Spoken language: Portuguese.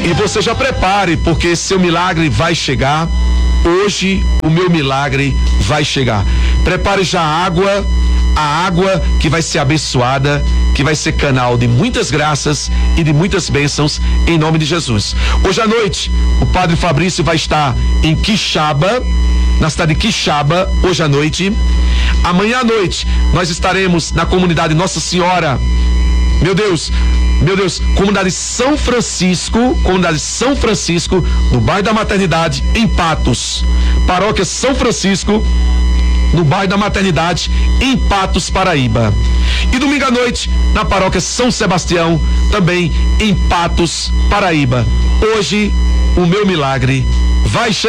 E você já prepare, porque seu milagre vai chegar. Hoje o meu milagre vai chegar. Prepare já a água que vai ser abençoada, que vai ser canal de muitas graças e de muitas bênçãos, em nome de Jesus. Hoje à noite, o Padre Fabrício vai estar em Quixaba, na cidade de Quixaba, hoje à noite. Amanhã à noite, nós estaremos na comunidade Nossa Senhora, meu Deus, comunidade São Francisco, no bairro da Maternidade, em Patos. Paróquia São Francisco, no bairro da Maternidade, em Patos, Paraíba. E domingo à noite, na paróquia São Sebastião, também em Patos, Paraíba. Hoje, o meu milagre vai chegar.